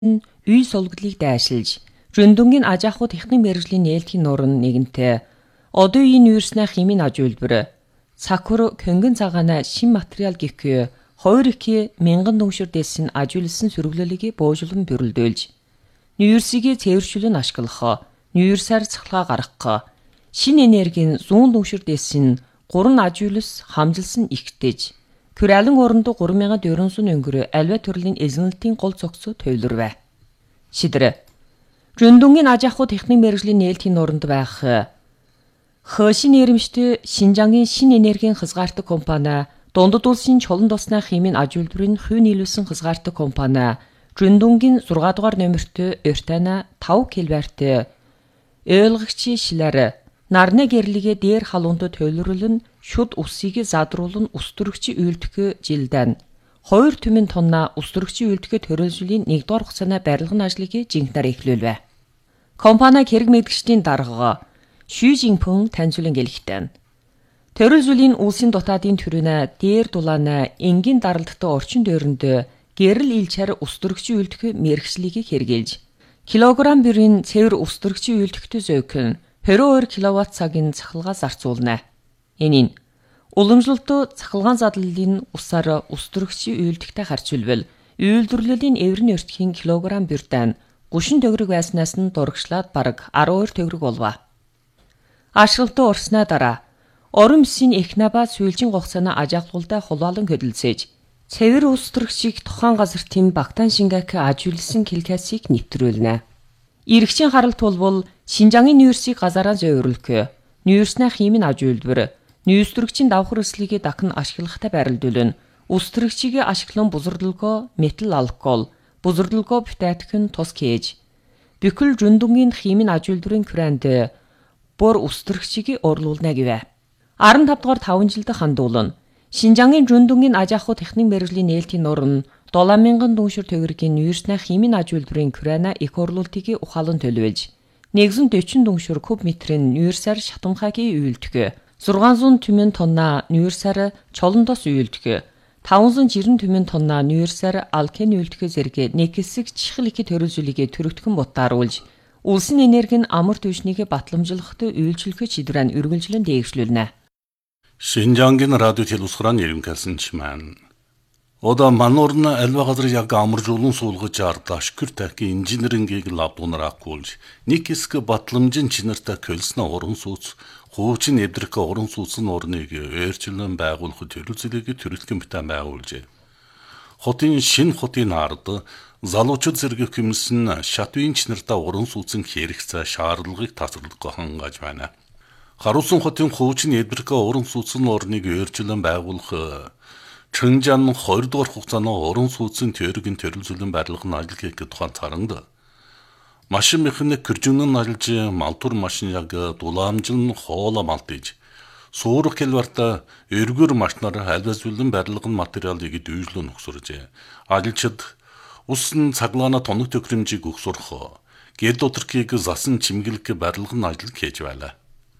Үе сулгдлыг дайшилж, Жөндөнгийн аж ахуй техник мэргэжлийн нээлтийн нуран нэгэнтэй одоо энэ юурснаа химийн аж үйлдвэр Сакур көнгөн цагаана шин материал гэхгүй 2-2 мянган дүншир дэсэн ажиулсан сөрөглөлийг боожлон бөрөлдөөлж нүүрсийг цэвэршүүлэн ашиглах, нүүрсээр цахилгаан гаргах, шин энергийн 100 дүншир дэсэн 3 ажиулс хамжилсан ихтэж Күрэлэн оронд 3400 өнгөрөө альва төрлийн эзэнэлтийн гол цогцоо тойлорвэ. Шидэр Жөндөнгийн аж ахуй техник мэргэжлийн нээлтийн нуранд байх Хөшин нэрмжтэй Шинжангийн шин энергийн хязгаартаг компани Дундад улсын чулан тосны химийн аж үйлдвэрийн хувь нийлүүлсэн хязгаартаг компани Жөндөнгийн 6 дугаар номертой Өртана 5 киловатт ойлгогчийн шилээр нарны гэрлэгээ дээр халуунд тойлруулан шүд усыг задруулан устөрөгчийн үйлдэх жилдэн 2 түмэн тонна устөрөгчийн үйлдэх төрөлжлийн 1 дугаар хугацааны барилгын ажлыг жинхэнээр эхлүүлвэ. Компани хэрэг мэдгчдийн дарга Шү Жинпэн таньцуулан гэлэхтэн. Төрөлжлийн улсын дутаадын төрөнө дээр дулаана энгийн даралдтай орчин дөрөнд гэрэл илчээр устөрөгчийн үйлдэх мэрэгчлийг хэрэгжилж килограмм бүрийн цэвэр устөрөгчийн үйлдэхтэй зөөхөн 22 кВт цагийн цахилгаан зарцуулна. Энэ уламжлалт цахилгаан задлалын усаар устөрөгчийн үйлдэхтэй харьцуулбал үйлдвэрлэлийн эврийн өртгийн килограмм бүрдэн 30 төгрөг байснаас нь дурагшлаад бараг 12 төгрөг болва. Ашиглалтаа урснаа дараа орон мөсийн эхнаба сүйэлжин хугацааны ажиглуулалтаа хулаалан хөдөлсөж цэвэр устөрөгчийг тухайн газар тэм Багтаан Шингак ажиулсан килкасыг нэвтрүүлнэ. Иргэжийн харалт болвол Шинжангийн нүүрсийг газараа зөөвөрлөх, нүүрснээ химийн аж үйлдвэр, нүүрсдөрөгчийн давхар өслөгийг дахин ашиглахтай байрлуулна. Устөрөгчийг ашиглан бузардалгоо метал алкогол, бузардалгоо бутаатгын тус кээж. Бүхэл Жөндөнгийн химийн аж үйлдвэрийн күрэнд бүр устөрөгчийг орлуулна гэвэ. 15 дугаар 5 жилд хандуулна. Шинжангийн Жөндөнгийн аж ахуй техник мэргэжлийн нээлтийн нуран 7000 дүншир төгрөгийн нүүрснээ химийн аж үйлдвэрийн күрэна их орлуултыг ухаалан төлөвлөж 140 дүншир куб метрийн нүүрсээр шатамхагийн үйлдэх 600 түмэн тонна нүүрсээр чолондос үйлдэх 590 түмэн тонна нүүрсээр алкен үйлдэх зэрэг нэг хэсэг чихэл их төрөлжүүлгийг төрөгдгөн бутааруулж улсын энергийн амар түвшнийг батламжлахад үйлчлэх шийдвэрэн үргэлжлэн дээгшлүүлнэ. Шинжангийн радио телевизорын ирэмгэлсэнчмэн. Ода манорна альва газар яг амаржуулан суулгаж ардаш күртәки инженерингийг лабдунар акуулж нэг хэсэг батламжин чинартай көлснө орон сууц хуучин эвдрэх орон сууцны орныг өөрчлөн байгуулах төрөлцөлийг төрөлхөн битэн байгуулжээ. Хотын шин хотын ард залуучууд зэрэг хүмсэн шатвын чинартай орон сууцын хэрэгцээ шаардлагыг тасралдах хангаж байна. Харуулсан хотын хуучин эвдрэх орон сууцны орныг өөрчлөн байгуулах Чэнжан 20 дугаар хугацааны орон сууцын теорийн төрөлжүүлэн барилгын ажил хийх тухайн царанд машин механик гэржүнэн ажиллаж малтур машин яг дулаамжлан хоола малтж суурах килварта эргэр машинаар альвазүүлэн барилгын материалыг дүүжлэн өгсөржээ. Ажилчид усан цаглаана тоног төхрөмжийг өгсөрөх гэр доторхийг засан чимгэлэх барилгын ажил хийж байлаа.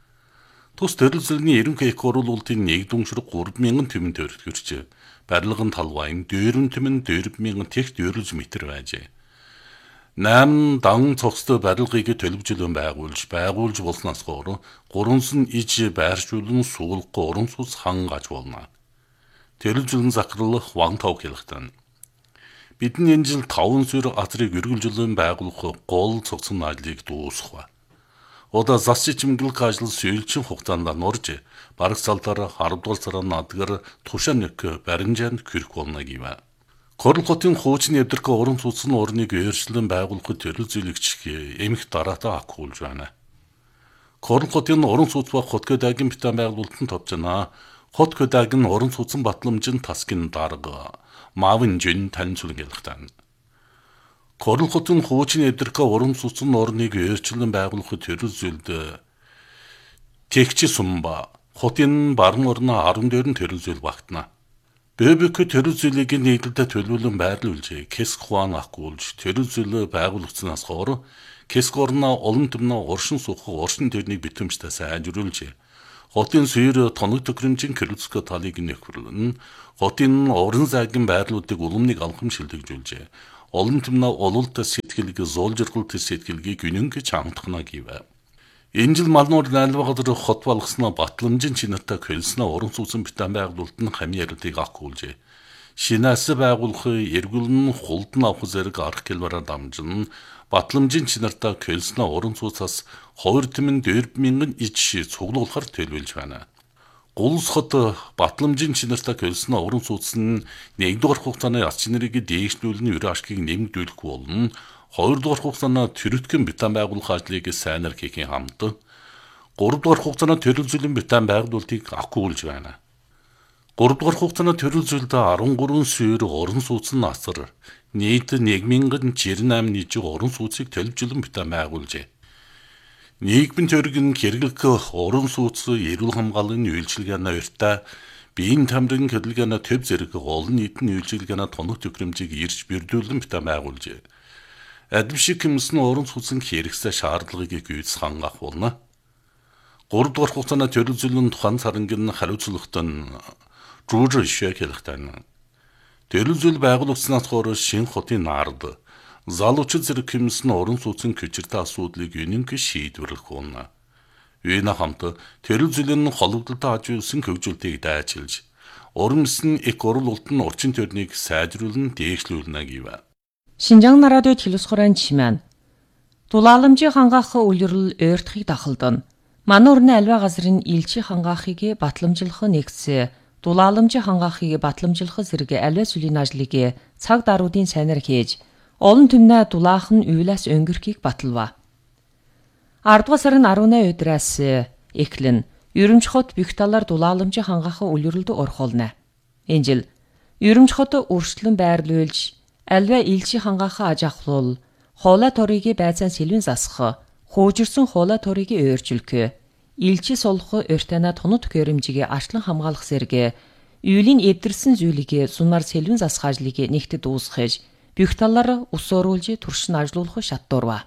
Тус төрөлжлөлийн ерөнхий их оруулалтын 1 дүншир 3000 түмэн төрөлгөрч барилгын талбайн 4 түмэн 4000 тех дөрөлж метр байжээ. 8 дан цогцтой барилгыг төлөвжлөн байгуулж болсноос гоор 3 иж байршуулан суулгах орон сууц хангаж болно. Төрөлжлөн захирлах ван тав хэлэхтэн. Бидний энэ жил 5 сөр азрыг үргэлжлэн байгуулах гол цогцны ажлыг дуусгав. Ода засч чимгэлэх ажил сүйэлчин хугацаанд норж бараг салдаар 10 дугаар сарын адгаар тушаан нэг баримжаанд хүрэх болно гэв. Корл хотын хуучин эвдрэх орон сууцны орныг өөрчлөн байгуулахад төрөлзүүлэгч эмх дараатаа акуулж байна. Корл хотын орон сууц ба хот көдөөгийн битэн байгуулалтанд товчна. Хот көдөгийн орон сууцны батламжин таскин дарга Мавин жин таньцуулан гэлэхтэн. Корл хотын хуучин эвдрэх орон сууцны орныг өөрчлөн байгуулахад төрөлзүүлд тэгчи сумба хотын баруун орно 14 төрөлзүүл багтана. ББК төрөлзүүлийг нийлэлдээ төлөвлөн байрлуулж Кэск хуан акуулж төрөлзүүл байгуулагдсанаас хойш Кэск орно олон төмнө оршин суух оршин төрнийг битэмжтэй сайжруулж хотын сүйр тоног төхрөмжийн кирилск талыг нөхөрлөн хотын орон зайгийн байрлуудыг уламныг алхам шилжүүлжээ. олон түмнэ ололтой сэтгэлгээ золжиргалтай сэтгэлгийг үнэнгээ чамтхна гэвэ. Энэ жил малнуур найлбагадр хот болгосноо батламжийн чинартай көлснөө уран суусан битэн байгуулалт нь хамын ярилтыг агуулжээ. Шинээс байгуулах эргүүлэн хулдан авах зэрэг арга хэлбэрээр дамжин батламжийн чинартай көлснөө уран сууцаас 2,400,000 ич цуглуулахар төлөвлөж байна. Гулс хот батламжийн чинартай көлснөө уран сууц нь 1-р хугацааны ач нэрийг дээшлүүлэн ерөн ашгийг нэмэгдүүлэх болно. 2-р хугацааны төрөлхөн битэн байгуулах ажлыг сайнаар хийхийн хамт 3-р хугацааны төрөлзөлийн битэн байгуулалтыг агуулж байна. 3-р хугацааны төрөлзөлд 13 суур уран сууцны асар нийт 1,098 нийжиг уран сууцыг төлөвлөжлөн битэн байгуулжээ. Нийгмийн төргийн хэрэглэх уран сууц эрүүл хамгааллын үйлчилгээний урьдаа биеийн тамирын хөдөлгөөний төв зэрэг олон нийтийн үйлчилгээний тоног төхөөрөмжийг ирж бэрдүүлэн битэн байгуулжээ. Адвшиг хэмсэн уран сууцын хэрэгсээ шаардлагыг гүйцэх хангах болно. 3-р хугацааны төрөлзөлийн тухайн сарангийн хариуцлагатай нь жууж шэхэлхтэн. Төрөлзөл байгуулагдсанаас хойш шинэ хотын нард залуучууд зэрэг хэмсэн уран сууцын хүчиртэй асуудлыг үнэнгээ шийдвэрлэх болно. Үүний хамт төрөлзөлийн холбогдолтой аж үйлсэн хөгжүүлэлтийг дайчилж, уран мэсний эк оруулалт нь орчин төрнийг сайжруулан дээшлүүлнэ гэв. Шинжаан радиод хэлусгорын чимэн. Дулааламжийг хангаах үйлрэл ойртохыг дахалдан. Манай орны альва газрын илчи хангаахыг батламжлах нэгсээ. Дулааламжийг хангаахыг батламжлах зэрэг альва сүлийн ажлыг цаг даруйдын сайнаар хийж, олон түмнээ дулаах нь уйлаас өнгөрхийг баталва. 10-р сарын 18 өдрөөс эхлэн Ерөнч хот бүх талаар дулааламжийг хангаах үйлрэлд орхолно. Энэ жил Ерөнч хот өршлөн байрлуулж альва илчи хангаах аж ахуйл, хоолой торыг байцаан сэлвэн засах, хуужирсан хоолой торыг өөрчилгөх, илчи сулах өртөна тоног төхөөрөмжийг ачлан хамгаалах зэрэг үйлийн эвдэрсэн зүйлийг сунаар сэлвэн засах ажлыг нэгтэд дуусгаж, бүх талаар ус оруулж туршин ажиллуулах шатдурва.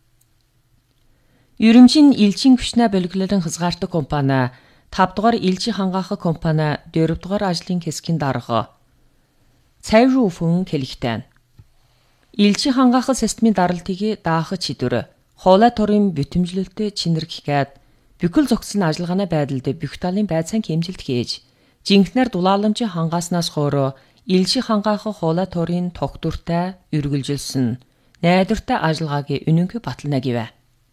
Ерөнчийн илчийн хүчнээ бөлглөлөн хязгаартай компани 5-дугаар илчи хангаах компани 4-дугаар ажлын хэсгийн дарга цайрууфун хэлхтэн. Илчи хангаах системийн даралтыг даах чидөр хоолой торын бүтэмжлэлтэй чинэрхгээд бүхэл зохицлын ажиллагааны байдалд бүх талын байцаан хэмжилт хийж, жинхнэр дулааламжийн хангааснаас хойш илчи хангаах хоолой торын тогтвортой үргэлжилсэн найдвартай ажиллагааг үнэнгүй батална гэв.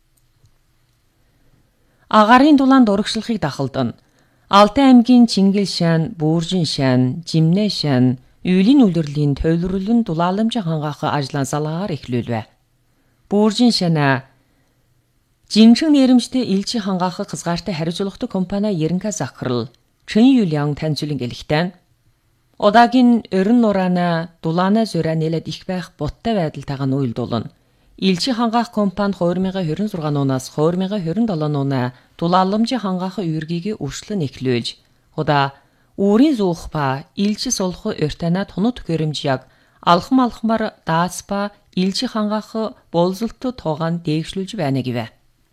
Агарын дулаанд урагшлахыг дахалдан. Алтай аймгийн Чингил шаан, Бүүржин шаан, Жимнэ шаан, үйлийн үлрэлийн төвлөрлөн дулааламжийн хангаах ажлаа залгаагаар эхлүүлвэ. Бүүржин шаана жинхэнэ нэрмжтэй илчи хангаах хязгаартай хариуцлагатай компани Ерөнхий захирал Чэн Юлиан таньцуулан гэлэхтэн. Одаагийн өрн нураана дулаана зураа нэлээд их байх буттай байдалтайгаа нуйлдуулна. Илчи хангаах компани 2026 оноос 2027 оноо дулааламжийн хангаах үүргийг өршлөн эхлүүлж, удаа үүрийн зуух ба илчи сулах өртөна тоног төхөөрөмж яг алхмаар даас ба илчи хангаах болзолт тоогоон дээгшлүүлж байна гэв.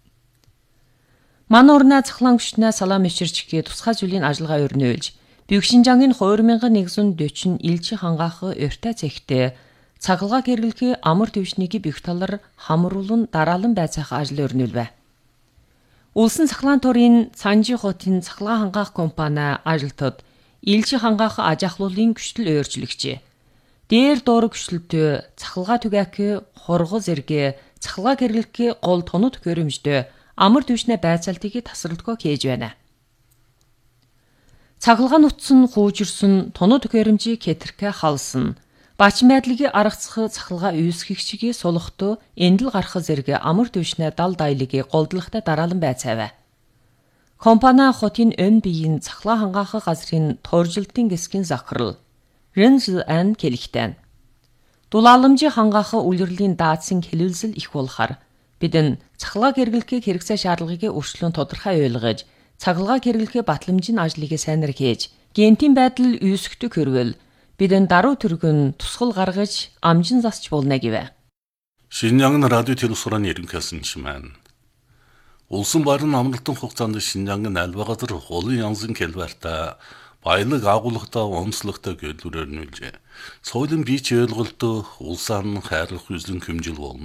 Манай орны цахлаан хүчнээ салаам өвчирчгээ тусгай зүйлийн ажиллагаа өрнөөлж, Büyük Шинжаангийн 2140 илчи хангаах өртөө цэгтээ цагалгаа хэрэглэх амар төвшнийг бүх талаар хамруулан дараалан байцаах ажил өрнүүлвэ. Улсын цахлаан төрийн Цанжи хотын цахалгаа хангаах компани ажилтнууд илчи хангаах аж ахлуулын хүчил өөрчлөгчээ. Дээр доор хүчлэлтэй цахалгаа түгээх хорго зэрэг цахалгаа хэрэглэх гол тоног төхөөрөмжтэй амар төвшний байцаалтыг тасралтгүй хийж байна. Цахалгаа нутсан хуужирсан тоног төхөөрөмжийг хэтэрхэ халсан. Бачин байдлыг аргацах цахалгаа үүсгэгчийг сулахтуу эндэл гарах зэрэг амар төвшний дал дайлыг голдлагтай дараалан байцаавэ. Компани хотын өн биеийн цахалгаа хангаах газрын торжилтын гисгийн захирал Рэнзл Ан хэлэхтэн. Дулааламжийн хангаах үйлрлийн даацсан хэлэлцэл их болохоор бидэн цахалгааг хэрэглэхийг хэрэгцээ шаардлагыг өршлөн тодорхой ойлгож, цахалгааг хэрэглэхээ батламжийн ажлыг сайнаар хийж, гентийн байдал үүсгэдэг хөрвөл бидэн даруй төргөн тусгал гаргаж амжин засч болно гэв. Шинжаан радио телевизорын ерөнхийлөгч маань улсын байрны амралтын хугацаанд Шинжаангийн альва газар улын янзын хэлбэртэй Баялаг агуулгатай онцлогтой гэрлүүрээр нүүлжээ. Соёлын бий ч ойлголтоо улсаар нь хайрлах үзлэн хэмжил болно.